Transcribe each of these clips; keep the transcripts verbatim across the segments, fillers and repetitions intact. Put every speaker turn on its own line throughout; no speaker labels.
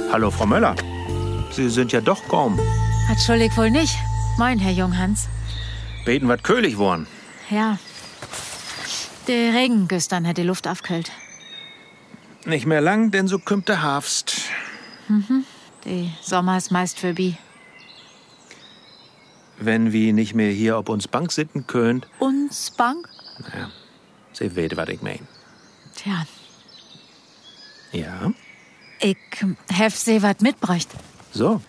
Hallo, Frau Möller. Sie sind ja doch kaum.
Hat schuldig wohl nicht. Moin, Herr Junghans.
Beten wat kölig worn.
Ja. Der Regen gestern hat die Luft aufkühlt.
Nicht mehr lang, denn so kümmt der Herbst.
Mhm. Die Sommer ist meist vorbei.
Wenn wir nicht mehr hier ob uns Bank sitten könnt.
Uns Bank?
Naja, Sie weet, wat ich mein.
Tja.
Ja?
Ich hef sie wat mitbräucht.
So.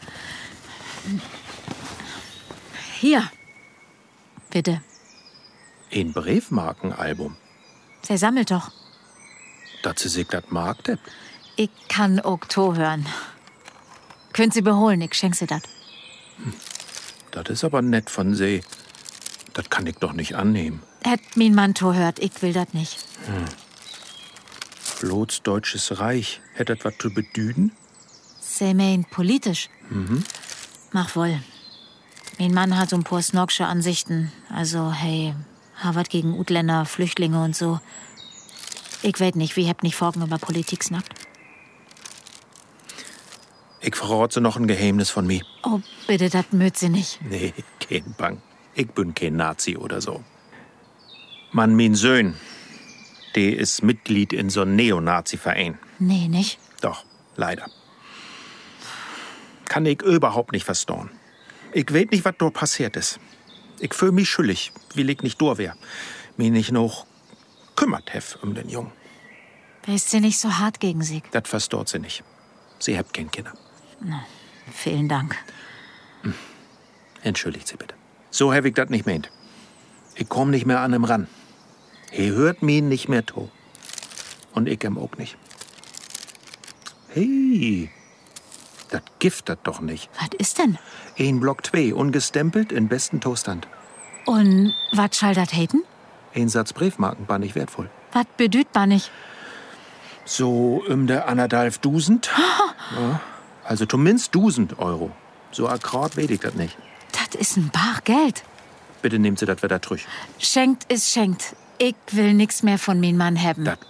Hier. Bitte.
Ein Briefmarkenalbum.
Sie sammelt doch.
Dat sie sich dat marktet.
Ich kann auch to hören. Könnt Sie beholen, ich schenk Sie dat.
Hm. Das ist aber nett von Sie. Das kann ich doch nicht annehmen.
Hätt min Mann to hört, ich will dat nicht.
Hm. Bloß Deutsches Reich, hätt das was zu bedüden?
Sie meint politisch.
Mhm.
Mach wohl. Mein Mann hat so ein paar snogsche Ansichten. Also, hey, Harvard gegen Utländer, Flüchtlinge und so. Ich weet nicht, wie habt nicht Forgen über Politik snackt.
Ich verrate noch ein Geheimnis von mir.
Oh, bitte, dat möt sie nicht.
Nee, kein Bang. Ich bin kein Nazi oder so. Mann, mein Söhn, der ist Mitglied in so einem Neonazi-Verein.
Nee, nicht?
Doch, leider. Kann ich überhaupt nicht verstauen. Ich weet nicht, was dort passiert ist. Ich fühl mich schuldig, will ich nicht durch wär. Mich nicht noch kümmert hef um den Jungen.
Ist sie nicht so hart gegen sie?
Das verstaut sie nicht. Sie habt kein Kinder.
Na, vielen Dank.
Hm. Entschuldigt Sie bitte. So hab ich das nicht meint. Ich komm nicht mehr an ihm ran. He hört mich nicht mehr to. Und ich ihm auch nicht. Hey, das giftet doch nicht.
Was ist denn?
Ein Block zwei, ungestempelt, in besten Toaststand.
Und was schall dat haten?
Ein Satz Briefmarken war nicht wertvoll.
Was bedüht man nicht?
So um der anderthalb Dusend. Ja, also zumindest Dusend Euro. So akkurat weet ich das nicht.
Das ist ein bar Geld.
Bitte nehmt Sie das wieder trüch.
Schenkt ist schenkt. Ich will nix mehr von min Mann haben.
Das